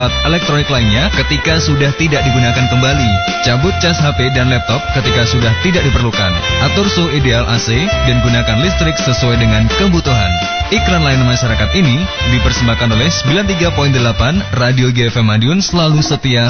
alat elektronik lainnya ketika sudah tidak digunakan kembali. Cabut cas HP dan laptop ketika sudah tidak diperlukan. Atur suhu ideal AC dan gunakan listrik sesuai dengan kebutuhan. Iklan layanan masyarakat ini dipersembahkan oleh 93.8 Radio GFM Madiun, selalu setia